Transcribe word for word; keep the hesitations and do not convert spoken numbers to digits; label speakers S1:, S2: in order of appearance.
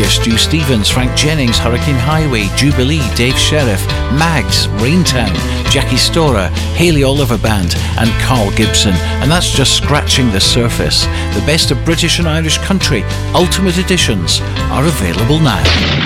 S1: Stu Stevens, Frank Jennings, Hurricane Highway, Jubilee, Dave Sheriff, Mags, Raintown, Jackie Storer, Hayley Oliver Band and Carl Gibson. And that's just scratching the surface. The best of British and Irish country, Ultimate Editions, are available now.